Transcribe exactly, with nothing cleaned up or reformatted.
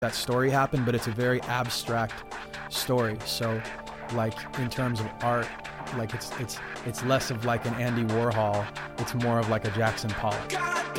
that story happen, but it's a very abstract story. So like in terms of art, like it's it's it's less of like an Andy Warhol, it's more of like a Jackson Pollock.